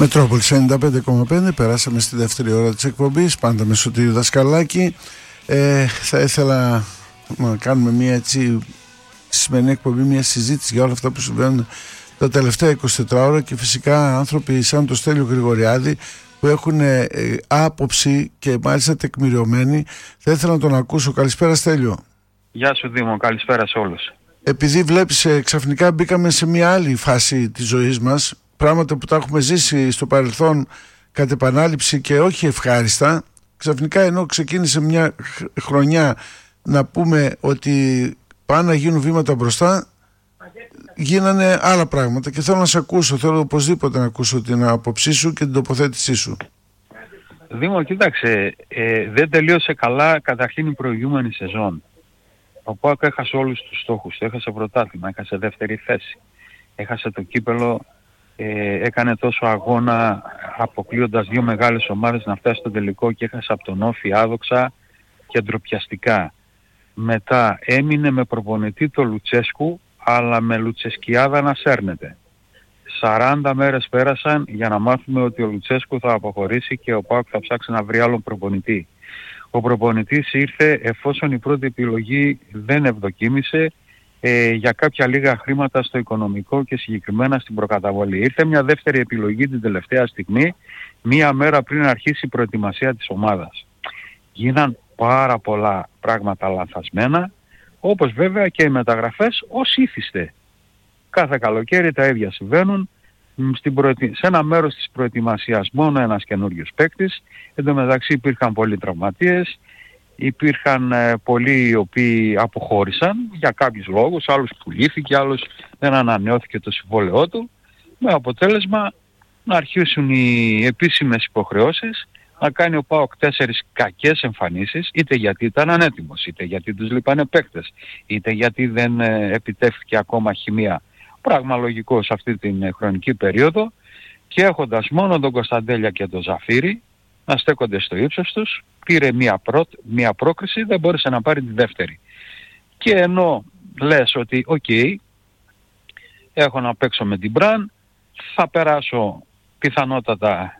Μετρόπολης 95,5. Περάσαμε στη δεύτερη ώρα της εκπομπής, πάντα με Σωτήριο Δασκαλάκη. Θα ήθελα να κάνουμε μια έτσι στη σημερινή εκπομπή μια συζήτηση για όλα αυτά που συμβαίνουν τα τελευταία 24 ώρα και φυσικά άνθρωποι σαν το Στέλιο Γρηγοριάδη που έχουν άποψη και μάλιστα τεκμηριωμένη. Θα ήθελα να τον ακούσω. Καλησπέρα Στέλιο. Γεια σου Δήμο, καλησπέρα σε όλους. Επειδή βλέπεις ξαφνικά μπήκαμε σε μια άλλη φάση της ζωής μας, πράγματα που τα έχουμε ζήσει στο παρελθόν κατ' επανάληψη και όχι ευχάριστα, ξαφνικά ενώ ξεκίνησε μια χρονιά να πούμε ότι πάνε να γίνουν βήματα μπροστά, γίνανε άλλα πράγματα και θέλω να σε ακούσω, θέλω οπωσδήποτε να ακούσω την άποψή σου και την τοποθέτησή σου. Δήμο, κοίταξε, δεν τελείωσε καλά καταρχήν η προηγούμενη σεζόν. Ο ΠΑΟΚ έχασε όλους τους στόχους, έχασε πρωτάθλημα, έχασε δεύτερη θέση, έχασε το κύπελο, έκανε τόσο αγώνα αποκλείοντας δύο μεγάλες ομάδες να φτάσει στο τελικό και έχασε από τον Όφη άδοξα και ντροπιαστικά. Μετά έμεινε με προπονητή το Λουτσέσκου, αλλά με Λουτσεσκιάδα να σέρνεται. 40 μέρες πέρασαν για να μάθουμε ότι ο Λουτσέσκου θα αποχωρήσει και ο ΠΑΟΚ θα ψάξει να βρει άλλον προπονητή. Ο προπονητής ήρθε εφόσον η πρώτη επιλογή δεν ευδοκίμησε για κάποια λίγα χρήματα στο οικονομικό και συγκεκριμένα στην προκαταβολή. Ήρθε μια δεύτερη επιλογή την τελευταία στιγμή, μία μέρα πριν αρχίσει η προετοιμασία της ομάδας. Γίναν πάρα πολλά πράγματα λανθασμένα, όπως βέβαια και οι μεταγραφές ως ήθιστε. Κάθε καλοκαίρι τα ίδια συμβαίνουν. Σε ένα μέρος της προετοιμασίας μόνο ένας καινούριος παίκτης. Εν τω μεταξύ υπήρχαν πολλοί τραυματίες, υπήρχαν πολλοί οι οποίοι αποχώρησαν για κάποιους λόγους, άλλους πουλήθηκε, άλλους δεν ανανεώθηκε το συμβόλαιό του, με αποτέλεσμα να αρχίσουν οι επίσημες υποχρεώσεις, να κάνει ο ΠΑΟΚ 4 κακές εμφανίσεις, είτε γιατί ήταν ανέτοιμος, είτε γιατί τους λείπανε παίκτες, είτε γιατί δεν επιτεύχθηκε ακόμα χημεία. Πράγμα λογικό σε αυτή την χρονική περίοδο, και έχοντας μόνο τον Κωνσταντέλια και τον Ζαφύρη να στέκονται στο ύψος τους, πήρε μία πρόκριση, δεν μπόρεσε να πάρει τη δεύτερη. Και ενώ λες ότι έχω να παίξω με την Μπραν, θα περάσω πιθανότατα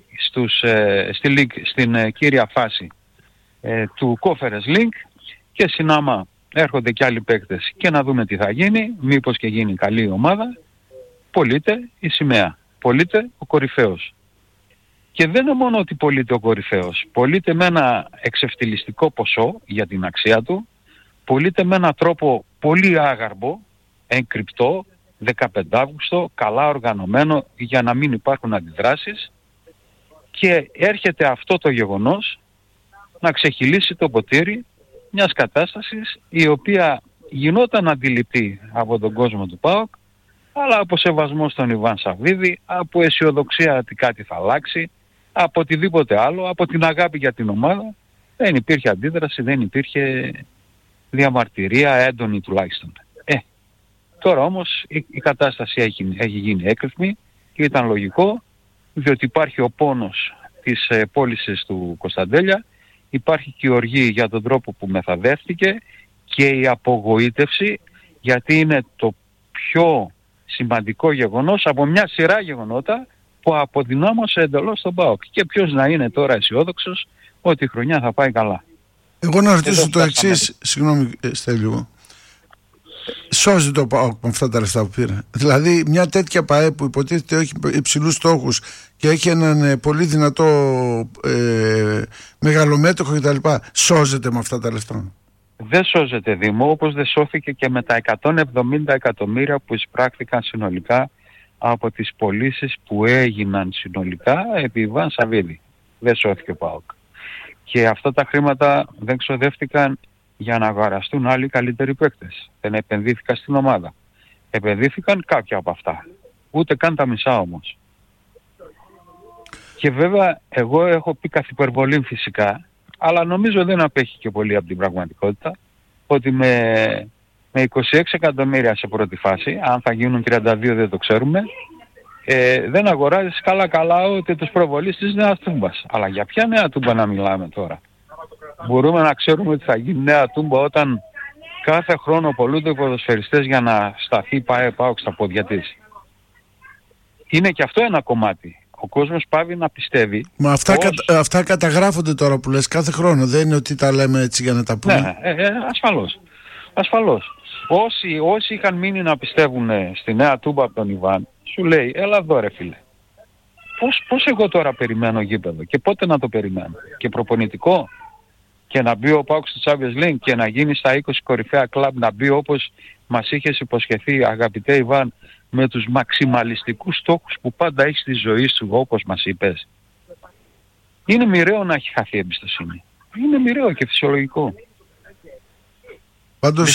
στην κύρια φάση του Conference League και συνάμα έρχονται και άλλοι παίκτες και να δούμε τι θα γίνει, μήπως και γίνει καλή ομάδα, πωλείται η σημαία, πωλείται ο κορυφαίος. Και δεν είναι μόνο ότι πωλείται ο κορυφαίος, πωλείται με ένα εξευτελιστικό ποσό για την αξία του, πωλείται με έναν τρόπο πολύ άγαρμπο, εγκρυπτό, 15 Αύγουστο, καλά οργανωμένο για να μην υπάρχουν αντιδράσεις, και έρχεται αυτό το γεγονός να ξεχυλήσει το ποτήρι μιας κατάστασης η οποία γινόταν αντιληπτή από τον κόσμο του ΠΑΟΚ, αλλά από σεβασμό στον Ιβάν Σαββίδη, από αισιοδοξία ότι κάτι θα αλλάξει, από οτιδήποτε άλλο, από την αγάπη για την ομάδα, δεν υπήρχε αντίδραση, δεν υπήρχε διαμαρτυρία έντονη τουλάχιστον. Τώρα όμως η κατάσταση έχει γίνει έκρηθμη και ήταν λογικό, διότι υπάρχει ο πόνος της πώλησης του Κωνσταντέλια, υπάρχει και η οργή για τον τρόπο που μεθαδεύτηκε και η απογοήτευση, γιατί είναι το πιο σημαντικό γεγονός από μια σειρά γεγονότα που αποδυνάμωσε εντελώς τον ΠΑΟΚ. Και ποιος να είναι τώρα αισιόδοξος ότι η χρονιά θα πάει καλά. Εγώ να ρωτήσω το εξής, συγγνώμη Στέλιο, σώζει το ΠΑΟΚ με αυτά τα λεφτά που πήρε? Δηλαδή μια τέτοια ΠΑΕ που υποτίθεται έχει υψηλούς στόχους και έχει έναν πολύ δυνατό μεγαλομέτωχο κτλ, σώζεται με αυτά τα λεφτά? Δεν σώζεται Δήμο, όπως δεν σώθηκε και με τα 170 εκατομμύρια που εισπράχθηκαν συνολικά από τις πωλήσεις που έγιναν συνολικά επί Ιβάν Σαββίδη. Δεν σώθηκε ο ΠΑΟΚ. Και αυτά τα χρήματα δεν ξοδεύτηκαν για να αγοραστούν άλλοι καλύτεροι παίκτες. Δεν επενδύθηκαν στην ομάδα. Επενδύθηκαν κάποια από αυτά. Ούτε καν τα μισά όμως. Και βέβαια εγώ έχω πει καθ' υπερβολή φυσικά, αλλά νομίζω δεν απέχει και πολύ από την πραγματικότητα, ότι με 26 εκατομμύρια σε πρώτη φάση, αν θα γίνουν 32 δεν το ξέρουμε, δεν αγοράζεις καλά ότι τους προβολείς της Νέας Τούμπας. Αλλά για ποια Νέα Τούμπα να μιλάμε τώρα? Μπορούμε να ξέρουμε ότι θα γίνει Νέα Τούμπα όταν κάθε χρόνο πολλούνται οι ποδοσφαιριστές για να σταθεί ΠΑΟΚ στα πόδια της? Είναι και αυτό ένα κομμάτι. ο κόσμος πάβει να πιστεύει. Μα αυτά καταγράφονται τώρα που λες κάθε χρόνο, δεν είναι ότι τα λέμε έτσι για να τα πούμε. Ναι, ασφαλώς. Όσοι είχαν μείνει να πιστεύουν στη Νέα Τούμπα από τον Ιβάν, σου λέει, έλα εδώ ρε φίλε. Πώς εγώ τώρα περιμένω γήπεδο και πότε να το περιμένω? Και προπονητικό, και να μπει ο ΠΑΟΚ στο Champions League και να γίνει στα 20 κορυφαία κλαμπ, να μπει όπως μας είχες υποσχεθεί, αγαπητέ Ιβάν, με τους μαξιμαλιστικούς στόχους που πάντα έχει στη ζωή σου, όπως μας είπες. Είναι μοιραίο να έχει χαθεί εμπιστοσύνη. Είναι μοιραίο και φυσιολογικό. Πάντως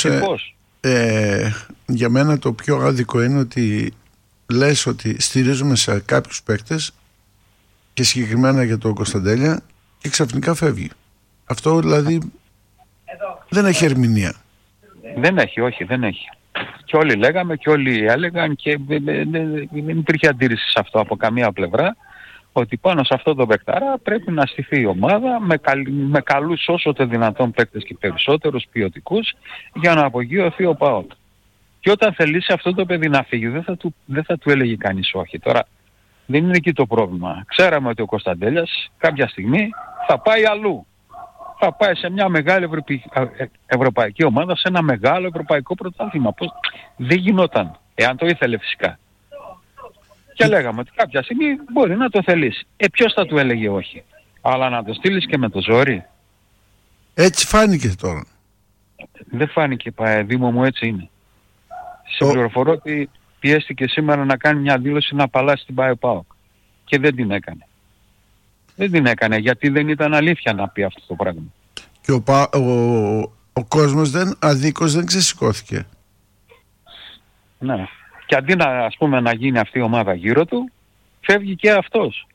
για μένα το πιο άδικο είναι ότι λες ότι στηρίζουμε σε κάποιους παίκτες και συγκεκριμένα για τον Κωνσταντέλια και ξαφνικά φεύγει. Αυτό δηλαδή δεν έχει ερμηνεία. Δεν έχει. Και όλοι λέγαμε και όλοι έλεγαν και δεν υπήρχε αντίρρηση σε αυτό από καμία πλευρά, ότι πάνω σε αυτό το παικτάρα πρέπει να στηθεί η ομάδα με καλούς όσο το δυνατόν παίκτες και περισσότερους ποιοτικούς για να απογειωθεί ο ΠΑΟΚ. Και όταν θελήσει αυτό το παιδί να φύγει δεν θα του έλεγε κανείς όχι. Τώρα δεν είναι εκεί το πρόβλημα. Ξέραμε ότι ο Κωνσταντέλιας κάποια στιγμή θα πάει αλλού. Θα πάει σε μια μεγάλη ευρωπαϊκή ομάδα, σε ένα μεγάλο ευρωπαϊκό πρωτάθλημα. Δεν γινόταν, εάν το ήθελε φυσικά. Και λέγαμε ότι κάποια στιγμή μπορεί να το θελήσει. Ποιος θα του έλεγε όχι? Αλλά να το στείλεις και με το ζόρι. Έτσι φάνηκε τώρα. Δεν φάνηκε, Δήμο μου, έτσι είναι. Σε πληροφορώ ότι πιέστηκε σήμερα να κάνει μια δήλωση να απαλλάσει την ΠΑΟΚ. Και δεν την έκανε. Δεν την έκανε γιατί δεν ήταν αλήθεια να πει αυτό το πράγμα. Και ο κόσμος αδίκως δεν ξεσηκώθηκε. Ναι. Και αντί να γίνει αυτή η ομάδα γύρω του, φεύγει και αυτός.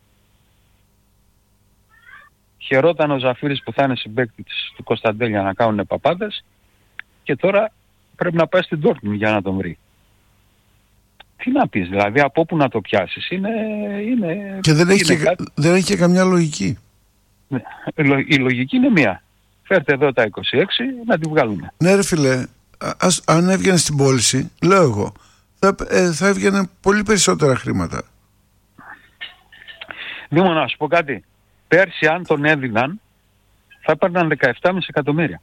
Χαιρόταν ο Ζαφύρης που θα είναι συμπαίκτης του Κωνσταντέλια να κάνουν παπάδες και τώρα πρέπει να πάει στην Ντόρτμουντ για να τον βρει. Τι να πεις, δηλαδή από όπου να το πιάσεις είναι και δεν έχει και καμιά λογική. Η λογική είναι μία. Φέρτε εδώ τα 26 να τη βγάλουμε. Ναι ρε φίλε, αν έβγαινε στην πώληση, λέω εγώ, θα έβγαινε πολύ περισσότερα χρήματα. Δήμο, να σου πω κάτι. Πέρσι αν τον έδιναν θα έπαιρναν 17,5 εκατομμύρια.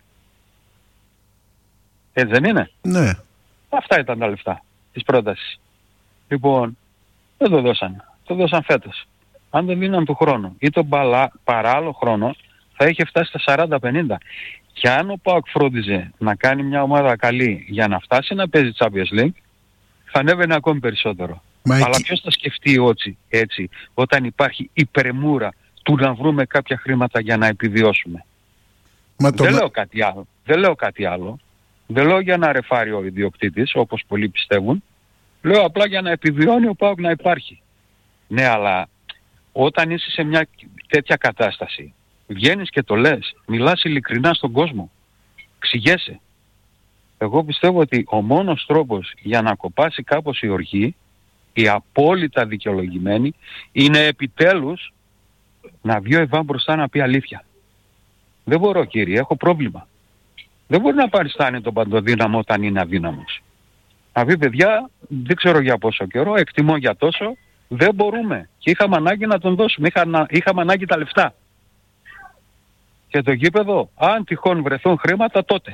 Έτσι δεν είναι? Ναι. Αυτά ήταν τα λεφτά της πρότασης. Λοιπόν, δεν το δώσαν. Το δώσαν φέτος. Αν δεν δίναν του χρόνου ή τον παράλληλο χρόνο θα είχε φτάσει στα 40-50. Και αν ο ΠΑΟΚ φρόντιζε να κάνει μια ομάδα καλή για να φτάσει να παίζει Champions League, θα ανέβαινε ακόμη περισσότερο. Αλλά ποιος θα σκεφτεί έτσι όταν υπάρχει η πρεμούρα του να βρούμε κάποια χρήματα για να επιβιώσουμε? Δεν λέω κάτι άλλο. Δεν λέω για να ρεφάρει ο ιδιοκτήτης όπως πολλοί πιστεύουν. Λέω απλά για να επιβιώνει ο ΠΑΟΚ να υπάρχει. Ναι, αλλά όταν είσαι σε μια τέτοια κατάσταση, βγαίνεις και το λες, μιλάς ειλικρινά στον κόσμο, ξηγέσαι. Εγώ πιστεύω ότι ο μόνος τρόπος για να κοπάσει κάπως η οργή, η απόλυτα δικαιολογημένη, είναι επιτέλους να βγει ο Ιβάν μπροστά να πει αλήθεια. Δεν μπορώ κύριε, έχω πρόβλημα. Δεν μπορεί να παριστάνει τον παντοδύναμο όταν είναι αδύναμος. Να πει παιδιά, δεν ξέρω για πόσο καιρό, εκτιμώ για τόσο, δεν μπορούμε. Και είχαμε ανάγκη να τον δώσουμε, είχαμε ανάγκη τα λεφτά. Και το γήπεδο, αν τυχόν βρεθούν χρήματα, τότε.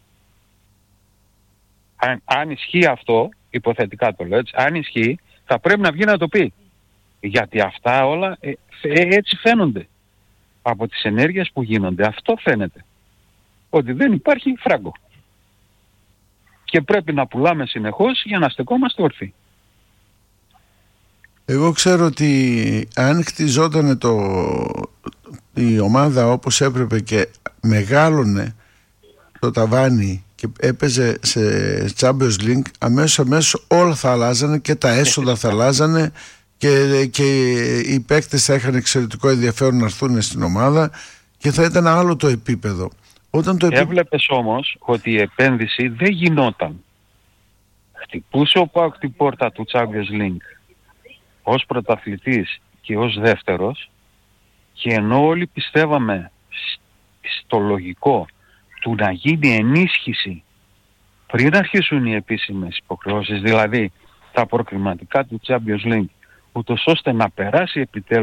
Αν ισχύει αυτό, υποθετικά το λέω έτσι, αν ισχύει, θα πρέπει να βγει να το πει. Γιατί αυτά όλα έτσι φαίνονται. Από τις ενέργειες που γίνονται, αυτό φαίνεται. Ότι δεν υπάρχει φράγκο. Και πρέπει να πουλάμε συνεχώς για να στεκόμαστε όρθιοι. Εγώ ξέρω ότι αν χτιζόταν η ομάδα όπως έπρεπε και μεγάλωνε το ταβάνι και έπαιζε σε Champions League, αμέσως όλα θα αλλάζανε και τα έσοδα θα αλλάζανε και οι παίκτες θα είχαν εξαιρετικό ενδιαφέρον να έρθουν στην ομάδα και θα ήταν άλλο το επίπεδο. Έβλεπες όμως ότι η επένδυση δεν γινόταν. Χτυπούσε ο ΠΑΟΚ την πόρτα του Champions League ως πρωταθλητής και ως δεύτερος, και ενώ όλοι πιστεύαμε στο λογικό του να γίνει ενίσχυση πριν αρχίσουν οι επίσημες υποχρεώσεις, δηλαδή τα προκριματικά του Champions League, ούτως ώστε να περάσει επιτέλους